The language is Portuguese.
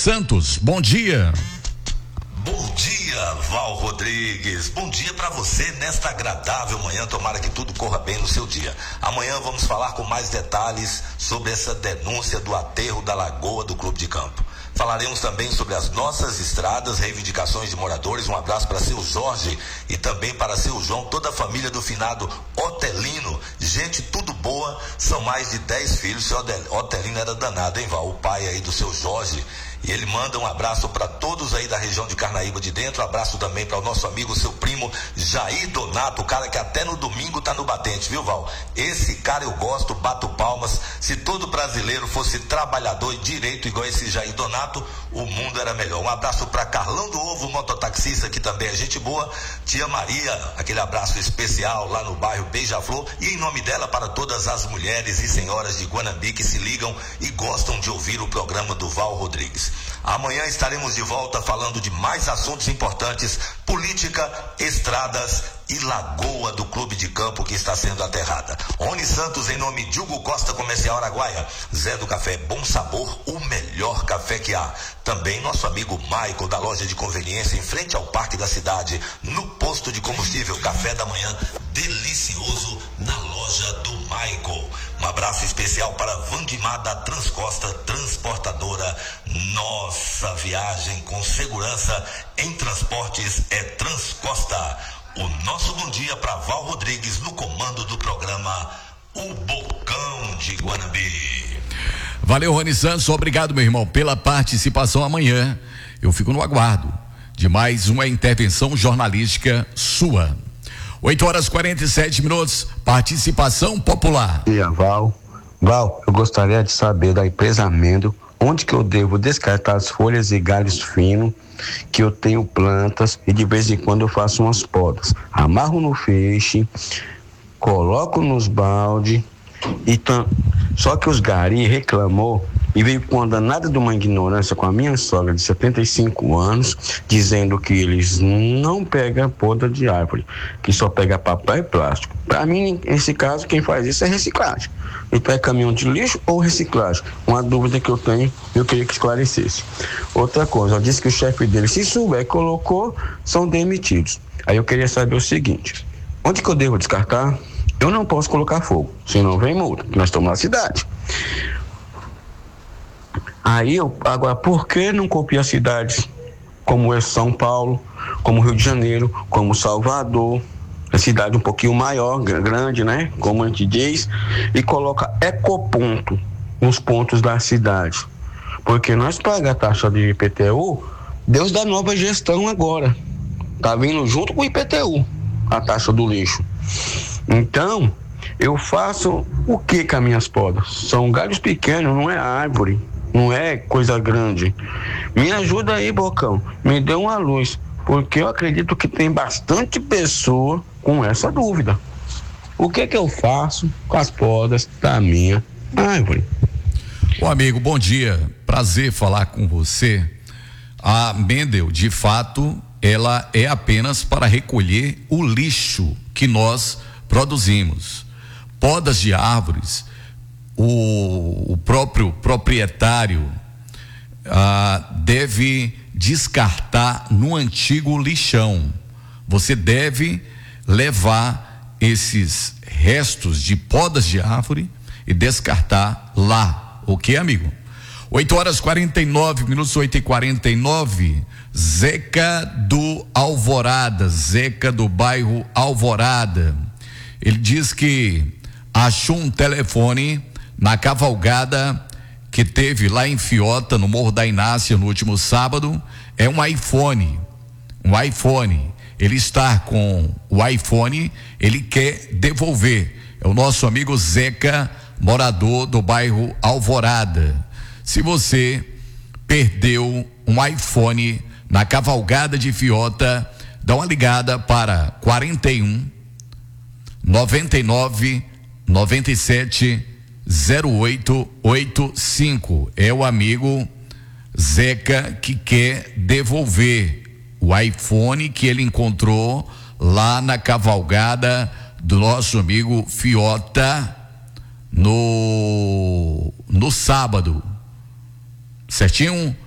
Santos, bom dia. Bom dia, Val Rodrigues. Bom dia para você nesta agradável manhã. Tomara que tudo corra bem no seu dia. Amanhã vamos falar com mais detalhes sobre essa denúncia do aterro da Lagoa do Clube de Campo. Falaremos também sobre as nossas estradas, reivindicações de moradores. Um abraço para seu Jorge e também para seu João, toda a família do finado Otelino. Gente, tudo boa, são mais de 10 filhos. Seu Otelino era danado, hein, Val? O pai aí do seu Jorge. E ele manda um abraço para todos aí da região de Carnaíba de Dentro. Abraço também para o nosso amigo, seu primo Jair Donato, o cara que até no domingo tá no batente, viu, Val? Esse cara eu gosto, bato palmas. Se todo brasileiro fosse trabalhador e direito igual esse Jair Donato, o mundo era melhor. Um abraço para Carlão do Ovo, mototaxista, que também é gente boa. Tia Maria, aquele abraço especial lá no bairro Beija-Flor. E em nome dela, para todas as mulheres e senhoras de Guanambi que se ligam e gostam de ouvir o programa do Val Rodrigues. Amanhã estaremos de volta falando de mais assuntos importantes: política, estradas e Lagoa do Clube de Campo que está sendo aterrada. Rony Santos em nome de Hugo Costa Comercial Araguaia, Zé do Café Bom Sabor, o melhor café que há. Também nosso amigo Michael da loja de conveniência em frente ao Parque da Cidade, no posto de combustível. Café da manhã delicioso na loja do Michael. Um abraço especial para Vandimar da Transcosta Transportadora. Nossa viagem com segurança em transportes é Transcosta. O nosso bom dia para Val Rodrigues no comando do programa O Bocão de Guanambi. Valeu, Rony Santos, obrigado, meu irmão, pela participação. Amanhã eu fico no aguardo de mais uma intervenção jornalística sua. 8h47, participação popular. Bom dia, Val. Val, eu gostaria de saber da empresa Amendo, onde que eu devo descartar as folhas e galhos finos, que eu tenho plantas e de vez em quando eu faço umas podas. Amarro no feixe, coloco nos balde, só que os gari reclamou e veio com uma danada de uma ignorância com a minha sogra de 75 anos, dizendo que eles não pegam poda de árvore, que só pega papel e plástico. Para mim, nesse caso, quem faz isso é reciclagem. Então é caminhão de lixo ou reciclagem? Uma dúvida que eu tenho, eu queria que esclarecesse. Outra coisa, eu disse que o chefe dele, se souber e colocou, são demitidos. Aí eu queria saber o seguinte: onde que eu devo descartar? Eu não posso colocar fogo, senão vem multa, porque nós estamos na cidade. Agora, por que não copia cidades como é São Paulo, como Rio de Janeiro, como Salvador, a cidade um pouquinho maior, grande, né? Como a gente diz, e coloca ecoponto nos pontos da cidade? Porque nós pagamos a taxa de IPTU, Deus da nova gestão agora. Tá vindo junto com o IPTU, a taxa do lixo. Então, eu faço o que com as minhas podas? São galhos pequenos, não é árvore. Não é coisa grande. Me ajuda aí, Bocão. Me dê uma luz. Porque eu acredito que tem bastante pessoa com essa dúvida. O que eu faço com as podas da minha árvore? Ô amigo, bom dia. Prazer falar com você. A Mendel, de fato, ela é apenas para recolher o lixo que nós produzimos. Podas de árvores, o próprio proprietário deve descartar no antigo lixão. Você deve levar esses restos de podas de árvore e descartar lá, ok, amigo? 8h49, 8h49. Zeca do Alvorada, Zeca do bairro Alvorada, ele diz que achou um telefone na cavalgada que teve lá em Fiota, no Morro da Inácia, no último sábado. É um iPhone. Ele está com o iPhone, ele quer devolver. É o nosso amigo Zeca, morador do bairro Alvorada. Se você perdeu um iPhone na cavalgada de Fiota, dá uma ligada para 41 99 97 0885. É o amigo Zeca que quer devolver o iPhone que ele encontrou lá na cavalgada do nosso amigo Fiota no sábado. Certinho?